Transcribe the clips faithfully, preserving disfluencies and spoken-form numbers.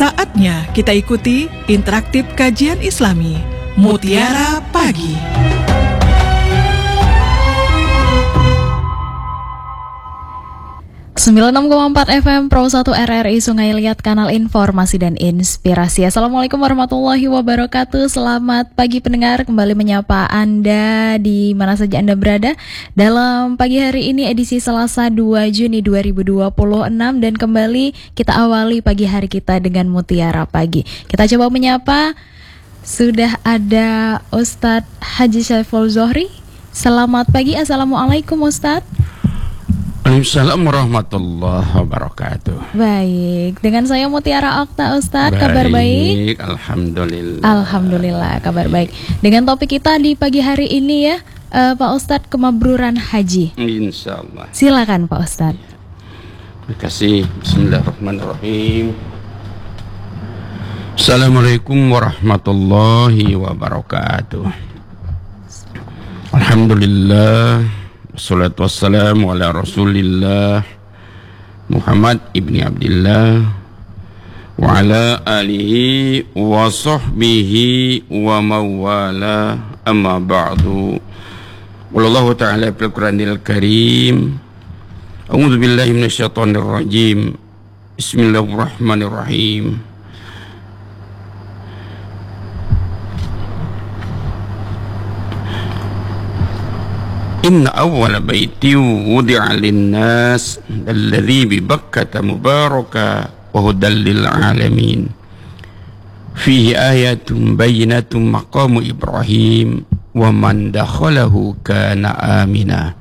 Saatnya kita ikuti interaktif kajian Islami Mutiara Pagi. sembilan puluh enam koma empat F M Pro satu R R I Sungai Liat, kanal informasi dan inspirasi. Assalamualaikum warahmatullahi wabarakatuh. Selamat pagi pendengar, kembali menyapa Anda di mana saja Anda berada dalam pagi hari ini, edisi Selasa dua Juni dua ribu dua puluh enam. Dan kembali kita awali pagi hari kita dengan Mutiara Pagi. Kita coba menyapa, sudah ada Ustadz Haji Syaiful Zohri. Selamat pagi, Assalamualaikum Ustadz. Waalaikumsalam warahmatullahi wabarakatuh. Baik, dengan saya Mutiara Okta Ustadz, kabar baik? Alhamdulillah. Alhamdulillah, kabar baik. Dengan topik kita di pagi hari ini ya, uh, Pak Ustadz, kemabruran haji. Insyaallah. Silakan Pak Ustadz. Terima kasih. Bismillahirrahmanirrahim. Assalamualaikum warahmatullahi wabarakatuh. Alhamdulillah. Wassalatu wassalamu ala rasulillah Muhammad ibni Abdillah wa ala alihi wa sahbihi wa mawala, amma ba'du. Wallahu ta'ala fil Qur'anil Karim. A'udzu billahi minasyaitonir rajim. Bismillahirrahmanirrahim. Inna awwala baiti wudi'a lin-nas alladhi bi Bakkata mubaraka wa hudal lil alamin. Fihi ayatun bayyinatun maqamu Ibrahim wa man dakhalahu kana amina.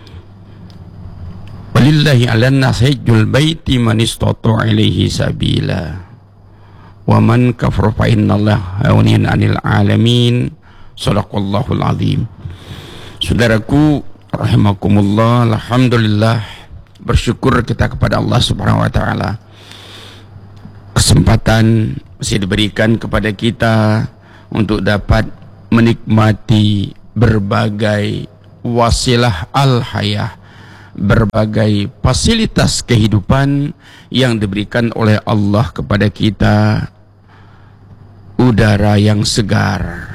Walillahi 'alan nas hajjul baiti man istata'a ilaihi sabila. Wa man kafara fa innallaha ghaniyun 'anil alamin. Shadaqallahul azim. Saudaraku rahimakumullah, alhamdulillah, bersyukur kita kepada Allah Subhanahu wa taala. Kesempatan masih diberikan kepada kita untuk dapat menikmati berbagai wasilah al-hayah, berbagai fasilitas kehidupan yang diberikan oleh Allah kepada kita. Udara yang segar,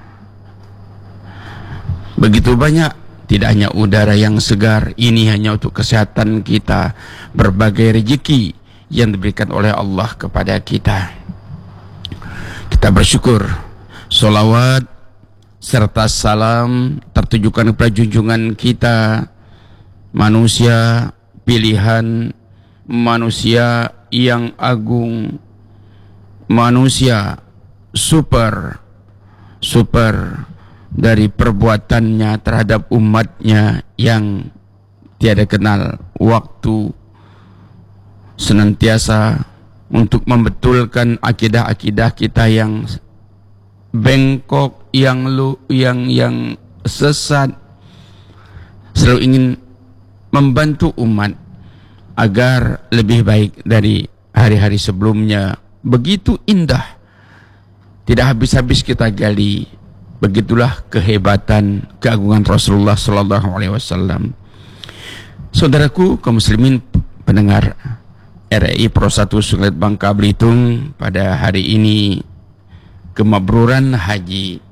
begitu banyak, tidak hanya udara yang segar, ini hanya untuk kesehatan kita, berbagai rezeki yang diberikan oleh Allah kepada kita. Kita bersyukur, sholawat serta salam tertujukan kepada junjungan kita, manusia pilihan, manusia yang agung, manusia super, super dari perbuatannya terhadap umatnya yang tiada kenal waktu, senantiasa untuk membetulkan akidah-akidah kita yang bengkok, yang lu, yang yang sesat, selalu ingin membantu umat agar lebih baik dari hari-hari sebelumnya. Begitu indah, tidak habis-habis kita gali. Begitulah kehebatan, keagungan Rasulullah Sallallahu Alaihi Wasallam. Saudaraku kaum muslimin pendengar R R I Pro satu Sungai Liat Bangka Belitung, pada hari ini kemabruran haji.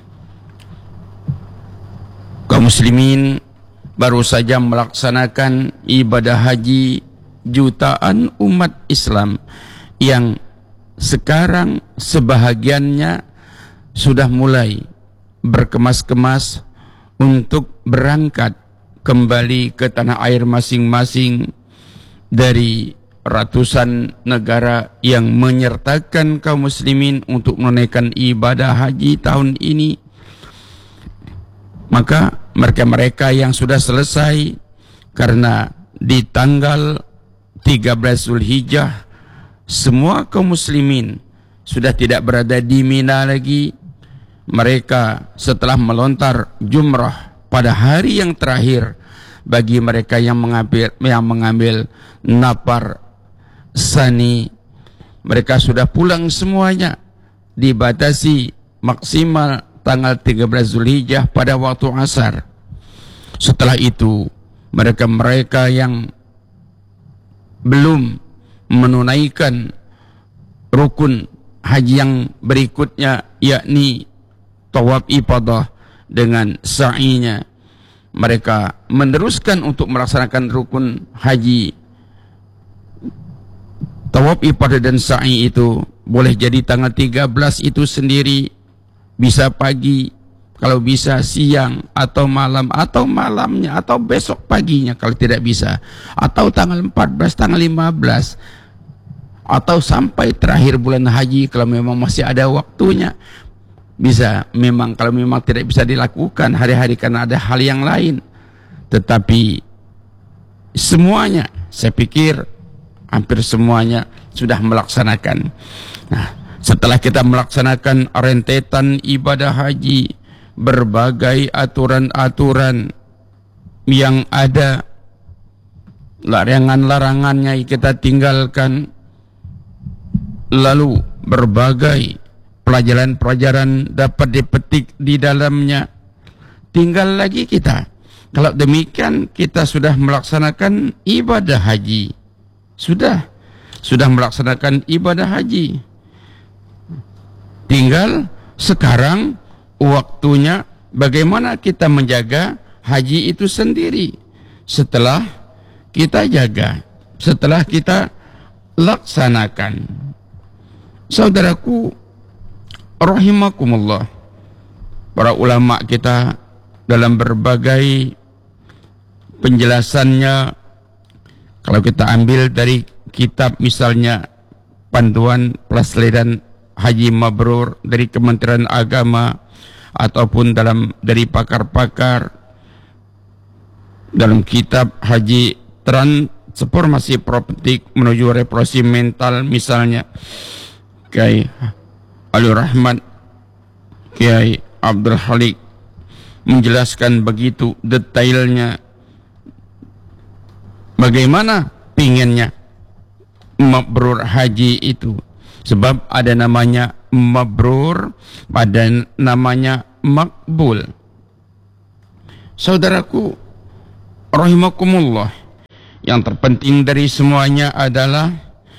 Kaum muslimin baru saja melaksanakan ibadah haji jutaan umat Islam yang sekarang sebahagiannya sudah mulai berkemas-kemas untuk berangkat kembali ke tanah air masing-masing dari ratusan negara yang menyertakan kaum muslimin untuk menunaikan ibadah haji tahun ini. Maka mereka-mereka yang sudah selesai, karena di tanggal tiga belas Zulhijjah semua kaum muslimin sudah tidak berada di Mina lagi. Mereka setelah melontar jumrah pada hari yang terakhir, bagi mereka yang mengambil yang mengambil nafar sani, mereka sudah pulang semuanya. Dibatasi maksimal tanggal tiga belas Zulhijjah pada waktu asar. Setelah itu mereka-mereka yang belum menunaikan rukun haji yang berikutnya, yakni tawaf ifadah dengan sa'inya. Mereka meneruskan untuk melaksanakan rukun haji. Tawaf ifadah dan sa'i itu boleh jadi tanggal tiga belas itu sendiri, bisa pagi, kalau bisa siang atau malam, atau malamnya, atau besok paginya kalau tidak bisa, atau tanggal empat belas, tanggal lima belas, atau sampai terakhir bulan haji kalau memang masih ada waktunya. Bisa memang, kalau memang tidak bisa dilakukan hari-hari karena ada hal yang lain, tetapi semuanya, saya pikir hampir semuanya sudah melaksanakan. Nah, setelah kita melaksanakan rentetan ibadah haji, berbagai aturan-aturan yang ada, larangan-larangannya kita tinggalkan, lalu berbagai pelajaran-pelajaran dapat dipetik di dalamnya, tinggal lagi kita. Kalau demikian kita sudah melaksanakan ibadah haji, sudah sudah melaksanakan ibadah haji, tinggal sekarang waktunya bagaimana kita menjaga haji itu sendiri. Setelah kita jaga, setelah kita laksanakan, saudaraku rahimakumullah, para ulama kita dalam berbagai penjelasannya, kalau kita ambil dari kitab misalnya Panduan Pelaksanaan Haji Mabrur dari Kementerian Agama, ataupun dalam dari pakar-pakar dalam kitab Haji Transformasi Proptik menuju Revolusi Mental misalnya, Kiai Alur Rahmat, Kiai Abdul Halik menjelaskan begitu detailnya bagaimana pinginnya mabrur haji itu. Sebab ada namanya mabrur, ada namanya makbul. Saudaraku rahimakumullah, yang terpenting dari semuanya adalah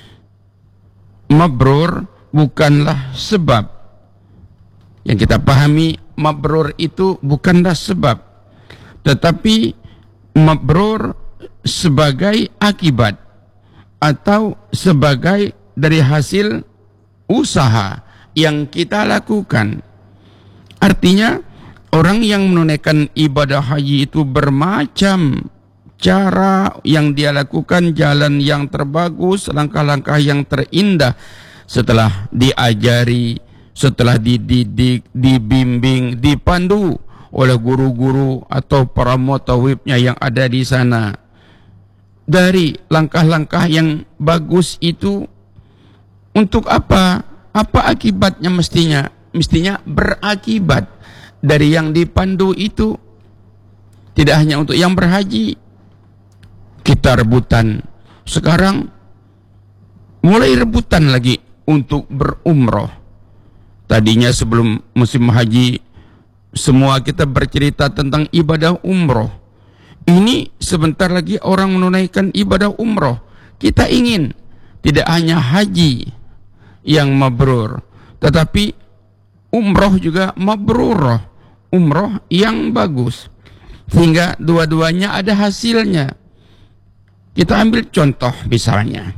mabrur bukanlah sebab. Yang kita pahami, mabrur itu bukanlah sebab, tetapi mabrur sebagai akibat atau sebagai dari hasil usaha yang kita lakukan. Artinya orang yang menunaikan ibadah haji itu bermacam cara yang dia lakukan, jalan yang terbagus, langkah-langkah yang terindah, setelah diajari, setelah dididik, dibimbing, dipandu oleh guru-guru atau para mutawibnya yang ada di sana. Dari langkah-langkah yang bagus itu untuk apa? Apa akibatnya mestinya? Mestinya berakibat dari yang dipandu itu. Tidak hanya untuk yang berhaji. Kita rebutan. Sekarang mulai rebutan lagi untuk berumroh. Tadinya sebelum musim haji semua kita bercerita tentang ibadah umroh. Ini sebentar lagi orang menunaikan ibadah umroh. Kita ingin tidak hanya haji yang mabrur, tetapi umroh juga mabrurah, umroh yang bagus, sehingga dua-duanya ada hasilnya. Kita ambil contoh misalnya,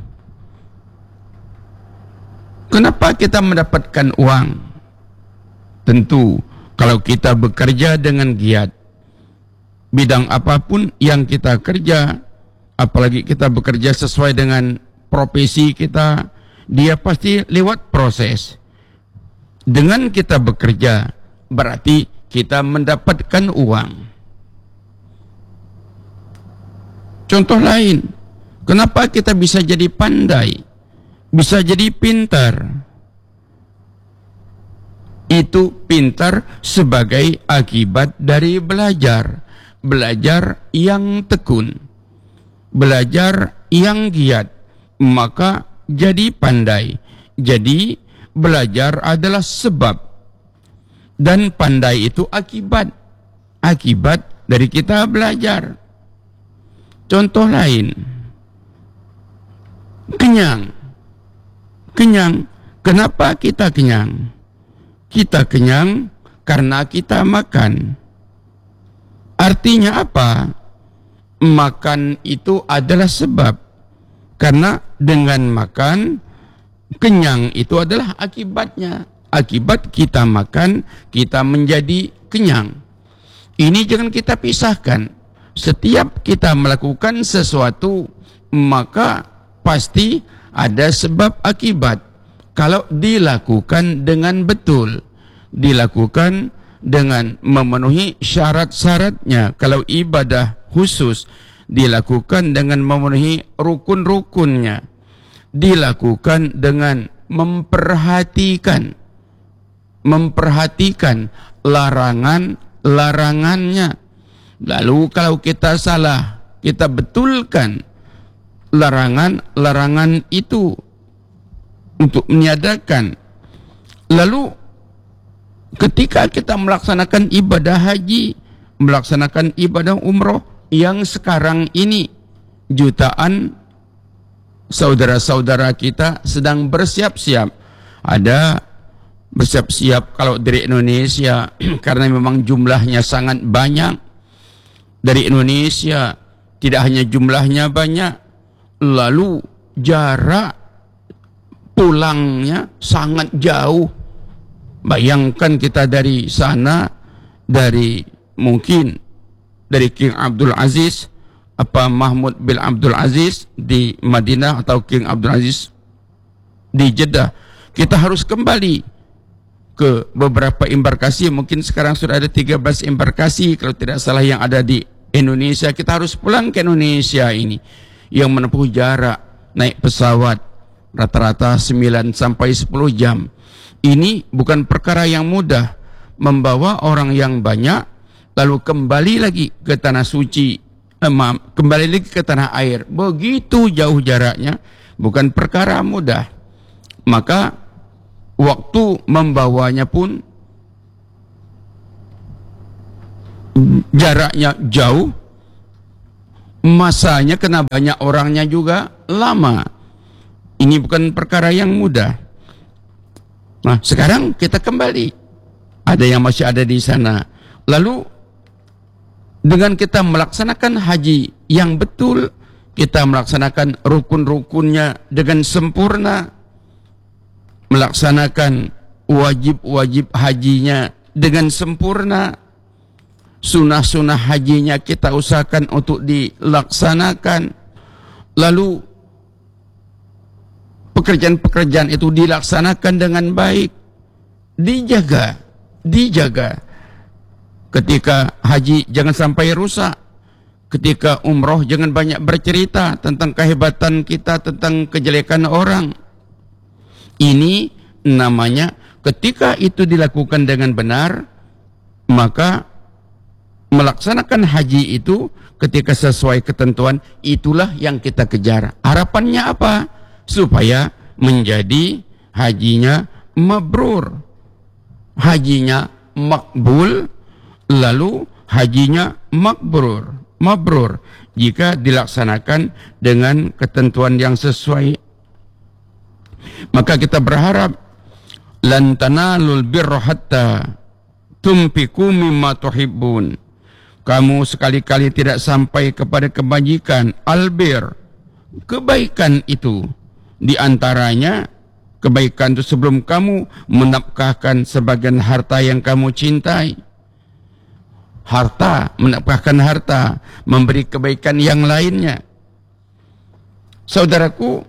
kenapa kita mendapatkan uang? Tentu kalau kita bekerja dengan giat, bidang apapun yang kita kerja, apalagi kita bekerja sesuai dengan profesi kita, dia pasti lewat proses. Dengan kita bekerja berarti kita mendapatkan uang. Contoh lain, kenapa kita bisa jadi pandai, bisa jadi pintar? Itu pintar sebagai akibat dari belajar. Belajar yang tekun, belajar yang giat, maka jadi pandai. Jadi belajar adalah sebab, dan pandai itu akibat. Akibat dari kita belajar. Contoh lain, kenyang. Kenyang Kenapa kita kenyang? Kita kenyang karena kita makan. Artinya apa? Makan itu adalah sebab. Karena dengan makan, kenyang itu adalah akibatnya. Akibat kita makan, kita menjadi kenyang. Ini jangan kita pisahkan. Setiap kita melakukan sesuatu, maka pasti ada sebab akibat. Kalau dilakukan dengan betul, dilakukan dengan memenuhi syarat-syaratnya. Kalau ibadah khusus, dilakukan dengan memenuhi rukun-rukunnya, dilakukan dengan memperhatikan memperhatikan larangan-larangannya. Lalu kalau kita salah, kita betulkan larangan-larangan itu untuk meniadakan. Lalu ketika kita melaksanakan ibadah haji, melaksanakan ibadah umroh, yang sekarang ini jutaan saudara-saudara kita sedang bersiap-siap. Ada bersiap-siap kalau dari Indonesia karena memang jumlahnya sangat banyak. Dari Indonesia tidak hanya jumlahnya banyak, lalu jarak pulangnya sangat jauh. Bayangkan kita dari sana, dari mungkin dari King Abdul Aziz, apa Mahmud bin Abdul Aziz di Madinah atau King Abdul Aziz di Jeddah. Kita harus kembali ke beberapa embarkasi. Mungkin sekarang sudah ada tiga belas embarkasi kalau tidak salah yang ada di Indonesia. Kita harus pulang ke Indonesia ini yang menempuh jarak naik pesawat rata-rata sembilan sampai sepuluh jam. Ini bukan perkara yang mudah, membawa orang yang banyak lalu kembali lagi ke tanah suci, eh, kembali lagi ke tanah air. Begitu jauh jaraknya, bukan perkara mudah. Maka waktu membawanya pun jaraknya jauh, masanya kena banyak orangnya juga lama. Ini bukan perkara yang mudah. Nah, sekarang kita kembali. Ada yang masih ada di sana. Lalu dengan kita melaksanakan haji yang betul, kita melaksanakan rukun-rukunnya dengan sempurna, melaksanakan wajib-wajib hajinya dengan sempurna, sunnah-sunnah hajinya kita usahakan untuk dilaksanakan, lalu pekerjaan-pekerjaan itu dilaksanakan dengan baik, dijaga, dijaga. Ketika haji jangan sampai rusak, ketika umroh jangan banyak bercerita tentang kehebatan kita, tentang kejelekan orang. Ini namanya ketika itu dilakukan dengan benar, maka melaksanakan haji itu ketika sesuai ketentuan, itulah yang kita kejar. Harapannya apa? Supaya menjadi hajinya mabrur, hajinya makbul, lalu hajinya mabrur, mabrur jika dilaksanakan dengan ketentuan yang sesuai. Maka kita berharap lan tanalul birra hatta tunfiqu mimma tuhibbun. Kamu sekali-kali tidak sampai kepada kebajikan, albir, kebaikan itu. Di antaranya kebaikan itu sebelum kamu menafkahkan sebagian harta yang kamu cintai. Harta, menafkahkan harta, memberi kebaikan yang lainnya. Saudaraku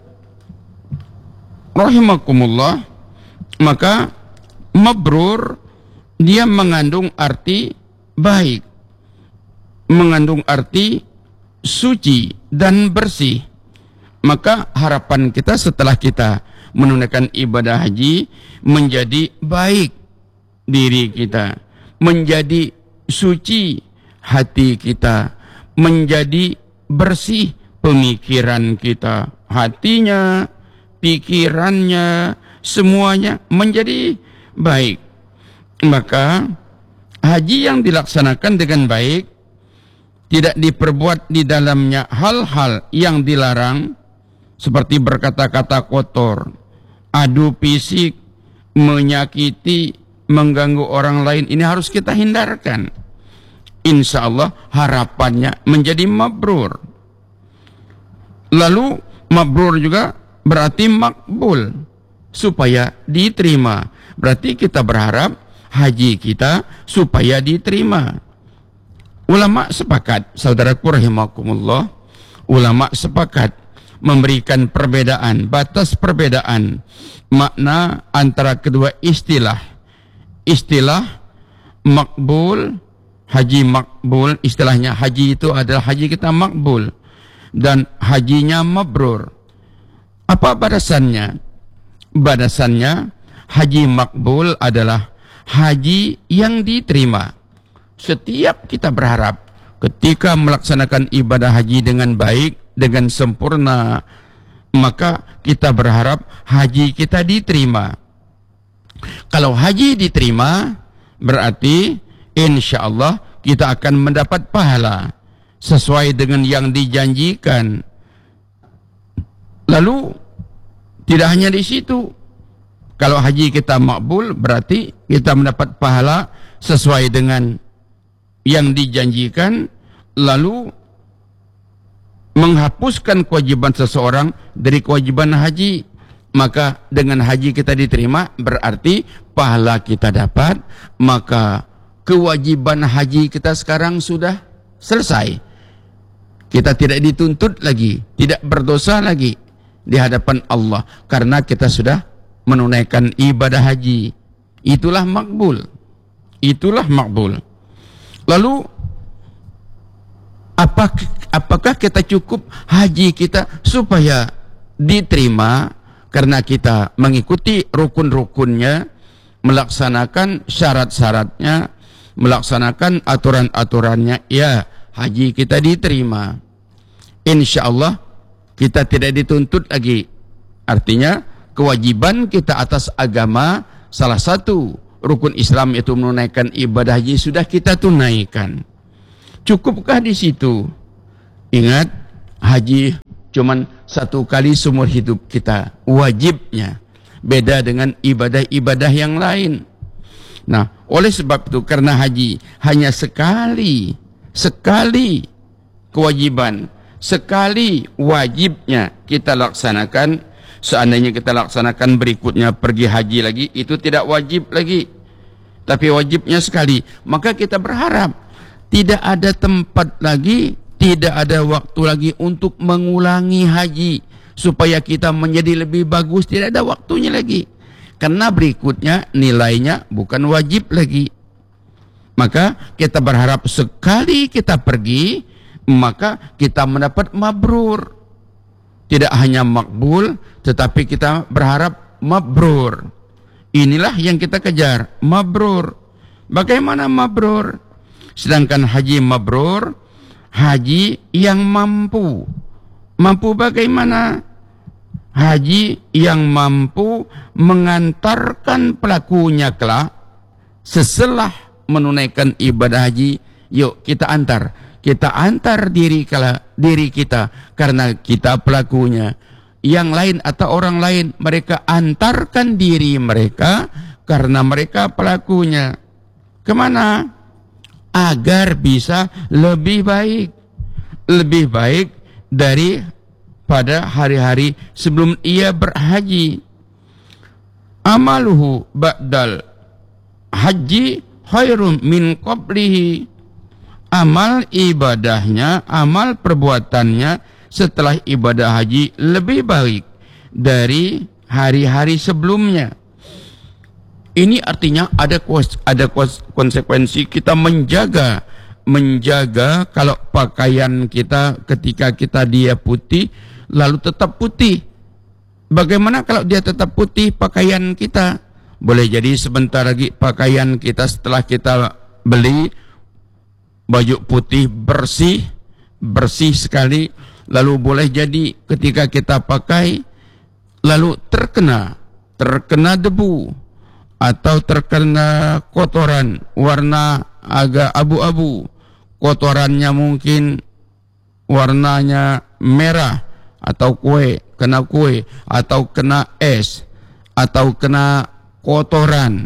rahimakumullah, maka mabrur dia mengandung arti baik, mengandung arti suci dan bersih. Maka harapan kita setelah kita menunaikan ibadah haji, menjadi baik diri kita, menjadi suci hati kita, menjadi bersih pemikiran kita, hatinya, pikirannya, semuanya menjadi baik. Maka haji yang dilaksanakan dengan baik, tidak diperbuat di dalamnya hal-hal yang dilarang, seperti berkata-kata kotor, adu fisik, menyakiti, mengganggu orang lain, ini harus kita hindarkan. Insya Allah harapannya menjadi mabrur. Lalu mabrur juga berarti makbul, supaya diterima. Berarti kita berharap haji kita supaya diterima. Ulama sepakat, saudaraku rahimakumullah, ulama sepakat memberikan perbedaan, batas perbedaan makna antara kedua istilah. Istilah makbul, haji makbul, istilahnya haji itu adalah haji kita makbul, dan hajinya mabrur. Apa batasannya? Batasannya haji makbul adalah haji yang diterima. Setiap kita berharap ketika melaksanakan ibadah haji dengan baik, dengan sempurna, maka kita berharap haji kita diterima. Kalau haji diterima, berarti insya Allah kita akan mendapat pahala sesuai dengan yang dijanjikan. Lalu tidak hanya di situ. Kalau haji kita makbul, berarti kita mendapat pahala sesuai dengan yang dijanjikan, lalu menghapuskan kewajiban seseorang dari kewajiban haji. Maka dengan haji kita diterima, berarti pahala kita dapat, maka kewajiban haji kita sekarang sudah selesai. Kita tidak dituntut lagi, tidak berdosa lagi di hadapan Allah, karena kita sudah menunaikan ibadah haji. Itulah makbul. Itulah makbul. Lalu apakah, apakah kita cukup haji kita supaya diterima karena kita mengikuti rukun-rukunnya, melaksanakan syarat-syaratnya, melaksanakan aturan-aturannya, ya haji kita diterima. Insya Allah kita tidak dituntut lagi. Artinya kewajiban kita atas agama, salah satu rukun Islam itu menunaikan ibadah haji, sudah kita tunaikan. Cukupkah di situ? Ingat, haji cuman satu kali seumur hidup kita, wajibnya. Beda dengan ibadah-ibadah yang lain. Nah, oleh sebab itu, karena haji hanya sekali, sekali kewajiban, sekali wajibnya kita laksanakan. Seandainya kita laksanakan berikutnya pergi haji lagi, itu tidak wajib lagi, tapi wajibnya sekali. Maka kita berharap tidak ada tempat lagi, tidak ada waktu lagi untuk mengulangi haji supaya kita menjadi lebih bagus. Tidak ada waktunya lagi, karena berikutnya nilainya bukan wajib lagi. Maka kita berharap sekali kita pergi, maka kita mendapat mabrur. Tidak hanya makbul, tetapi kita berharap mabrur. Inilah yang kita kejar, mabrur. Bagaimana mabrur? Sedangkan haji mabrur, haji yang mampu. Mampu bagaimana? Haji yang mampu mengantarkan pelakunya kelak setelah menunaikan ibadah haji. Yuk kita antar. Kita antar diri kala, diri kita, karena kita pelakunya. Yang lain atau orang lain, mereka antarkan diri mereka karena mereka pelakunya. Kemana? Agar bisa lebih baik. Lebih baik daripada hari-hari sebelum ia berhaji. Amaluhu ba'dal haji khairum min qablihi. Amal ibadahnya, amal perbuatannya setelah ibadah haji lebih baik dari hari-hari sebelumnya. Ini artinya ada ada konsekuensi kita menjaga menjaga kalau pakaian kita ketika kita dia putih lalu tetap putih. Bagaimana kalau dia tetap putih pakaian kita? Boleh jadi sebentar lagi pakaian kita setelah kita beli baju putih bersih, bersih sekali, lalu boleh jadi ketika kita pakai lalu terkena terkena debu atau terkena kotoran warna agak abu-abu, kotorannya mungkin warnanya merah, atau kue kena kue, atau kena es, atau kena kotoran.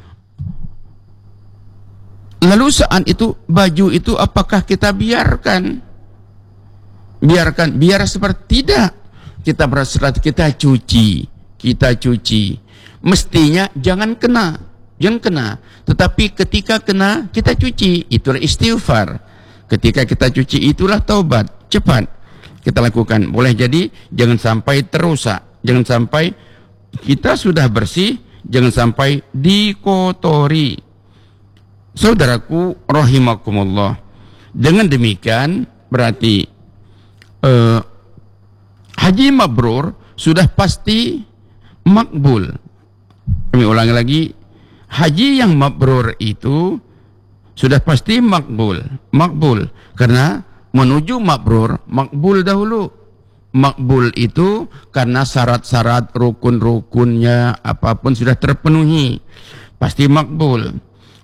Lalu saat itu baju itu apakah kita biarkan? Biarkan, biar seperti tidak. Kita berserat, kita cuci, kita cuci. Mestinya jangan kena, jangan kena. Tetapi ketika kena, kita cuci. Itulah istighfar. Ketika kita cuci, itulah taubat. Cepat kita lakukan. Boleh jadi jangan sampai terusak, jangan sampai kita sudah bersih, jangan sampai dikotori. Saudaraku rahimakumullah. Dengan demikian berarti uh, haji mabrur sudah pasti makbul. Kami ulangi lagi, haji yang mabrur itu sudah pasti makbul. Makbul karena menuju mabrur, makbul dahulu. Makbul itu karena syarat-syarat rukun-rukunnya apapun sudah terpenuhi, pasti makbul.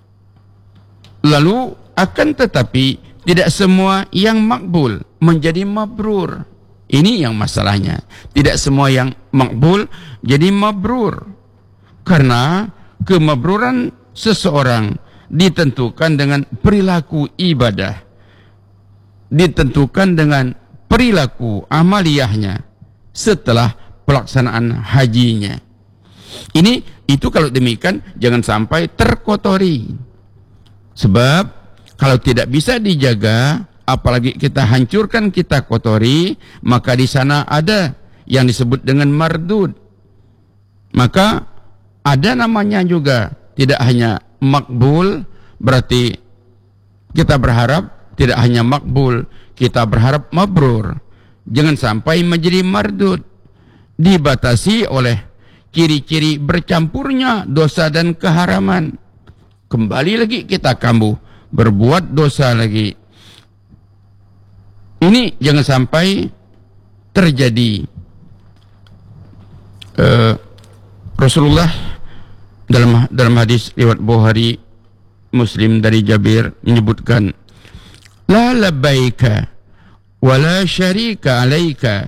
Lalu akan tetapi tidak semua yang makbul menjadi mabrur. Ini yang masalahnya. Tidak semua yang makbul jadi mabrur. Karena kemabruran seseorang ditentukan dengan perilaku ibadah, ditentukan dengan perilaku amaliyahnya setelah pelaksanaan hajinya. Ini itu kalau demikian jangan sampai terkotori. Sebab kalau tidak bisa dijaga, apalagi kita hancurkan, kita kotori, maka di sana ada yang disebut dengan mardud. Maka ada namanya juga, tidak hanya makbul, berarti kita berharap tidak hanya makbul, kita berharap mabrur. Jangan sampai menjadi mardud, dibatasi oleh ciri-ciri bercampurnya dosa dan keharaman. Kembali lagi kita kambuh, berbuat dosa lagi. Ini jangan sampai terjadi. Uh, Rasulullah dalam dalam hadis riwayat Bukhari Muslim dari Jabir menyebutkan, la labbaika wa la syarika alaika